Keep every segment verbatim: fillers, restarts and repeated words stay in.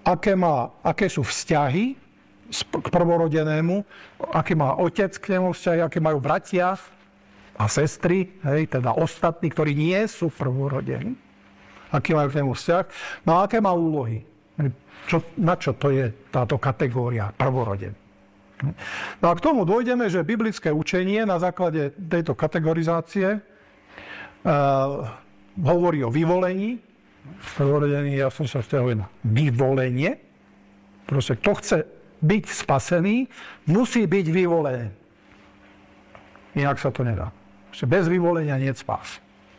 aké, má, aké sú vzťahy k prvorodenému, aký má otec k nemu vzťahy, aké majú bratia a sestry, hej, teda ostatní, ktorí nie sú prvorodení, aký majú k nemu vzťah, no a aké má úlohy. Čo, na čo to je táto kategória prvorodený. No a k tomu dôjdeme, že biblické učenie na základe tejto kategorizácie uh, hovorí o vyvolení. Prvorodený, ja som sa vzťahuje na vyvolenie. Proste, kto chce byť spasený, musí byť vyvolený. Inak sa to nedá. Bez vyvolenia nie je spás.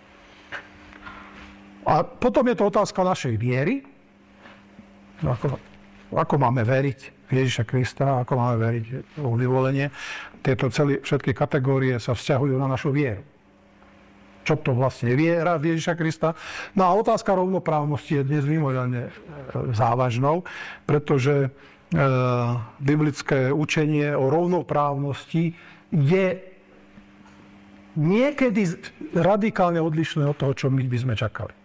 A potom je to otázka našej viery. Ako, ako máme veriť v Ježiša Krista, ako máme veriť v vyvolenie. Tieto celé, všetky kategórie sa vzťahujú na našu vieru. Čo to vlastne je viera v Ježiša Krista? No a otázka rovnoprávnosti je dnes mimoriadne závažnou, pretože e, biblické učenie o rovnoprávnosti je niekedy radikálne odlišné od toho, čo my by sme čakali.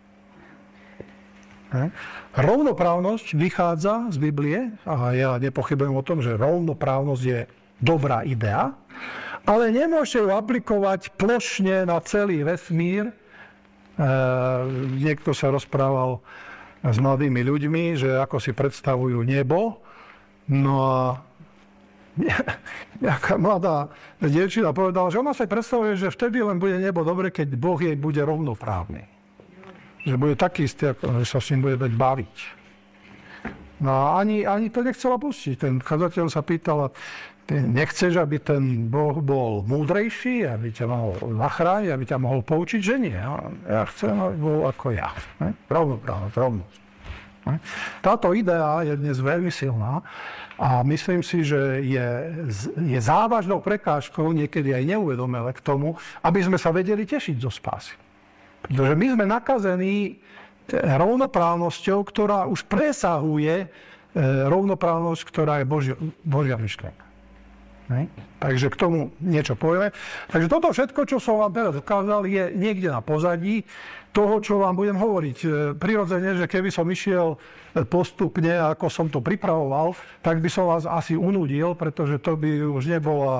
Rovnoprávnosť vychádza z Biblie, a ja nepochybujem o tom, že rovnoprávnosť je dobrá idea, ale nemôžete ju aplikovať plošne na celý vesmír. E, niekto sa rozprával s mladými ľuďmi, že ako si predstavujú nebo. No a nejaká mladá dievčina povedala, že ona si predstavuje, že vtedy len bude nebo dobre, keď Boh jej bude rovnoprávny. Že bude taký istý, ako, že sa s ním bude dať baviť. No a ani, ani to nechcela pustiť. Ten kazateľ sa pýtal, ty nechceš, aby ten Boh bol múdrejší, aby ťa mohol zachrániť, aby ťa mohol poučiť, že nie. Ja chcem, aby bol ako ja. Rovnoprávnosť, rovnosť. Táto idea je dnes veľmi silná a myslím si, že je, je závažnou prekážkou, niekedy aj neuvedomele k tomu, aby sme sa vedeli tešiť zo spásy. Pretože my sme nakazení rovnoprávnosťou, ktorá už presahuje rovnoprávnosť, ktorá je Božia, Božia myšlienka. Ne? Takže k tomu niečo povieme. Takže toto všetko, čo som vám teraz ukázal, je niekde na pozadí toho, čo vám budem hovoriť. Prirodzene, že keby som išiel postupne, ako som to pripravoval, tak by som vás asi unudil, pretože to by už nebola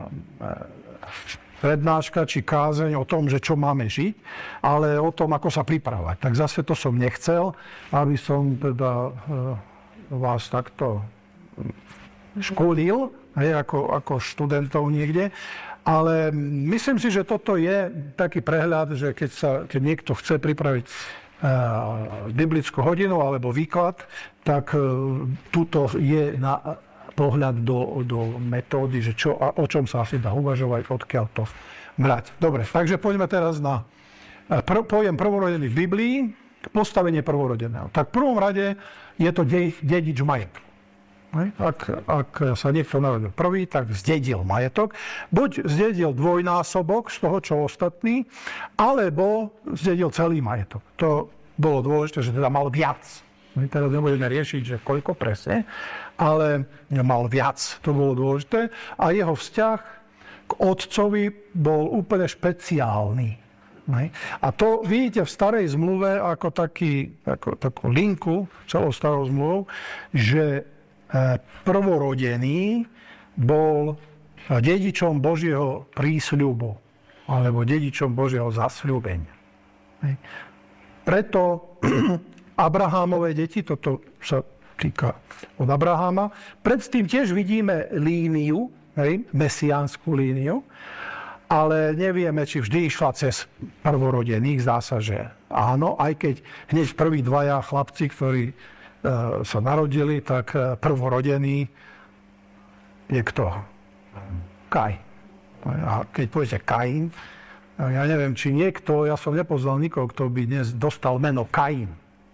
prednáška či kázeň o tom, že čo máme žiť, ale o tom, ako sa pripravať. Tak zase to som nechcel, aby som teda vás takto školil, hej, ako, ako študentov niekde. Ale myslím si, že toto je taký prehľad, že keď, sa, keď niekto chce pripraviť uh, biblickú hodinu alebo výklad, tak uh, tuto je na pohľad do, do metódy, že čo, o čom sa asi dá uvažovať, odkiaľ to brať. Dobre, takže poďme teraz na pr- pojem prvorodený v Biblii, postavenie prvorodeného. Tak v prvom rade je to de- dedič majetku. Ak, ak sa niekto narodil prvý, tak zdedil majetok. Buď zdedil dvojnásobok z toho, čo ostatní, alebo zdedil celý majetok. To bolo dôležité, že teda mal viac. My teraz nebudeme riešiť, že koľko presne, ale mal viac. To bolo dôležité. A jeho vzťah k otcovi bol úplne špeciálny. A to vidíte v starej zmluve ako taký, ako, takú linku celou starou zmluvou, že prvorodený bol dedičom Božieho prísľubu alebo dedičom Božieho zasľúbenia. Preto Abrahámové deti, toto sa týka od Abraháma, predtým tiež vidíme líniu, hej, mesiánsku líniu, ale nevieme, či vždy išla cez prvorodených. Zdá sa, že áno, aj keď hneď prví dvaja chlapci, ktorí sa narodili, tak prvorodený je kto? Kaj. A keď poviete Kain, ja neviem, či niekto, ja som nepoznal nikoho, kto by dnes dostal meno Kain.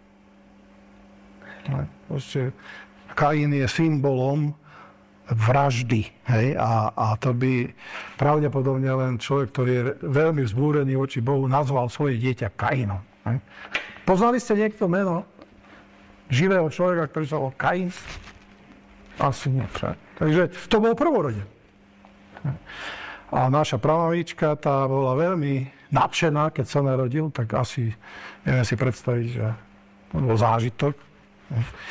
Proste Kain je symbolom vraždy. Hej? A, a to by pravdepodobne len človek, ktorý je veľmi vzbúrený voči Bohu, nazval svoje dieťa Kainom. Hej? Poznali ste niekto meno živého človeka, ktorý sa volal Kain? Asi nie. Takže to bol prvorodený. A naša pramavíčka, tá bola veľmi nadšená, keď sa narodil, tak asi neviem si predstaviť, že to bol zážitok.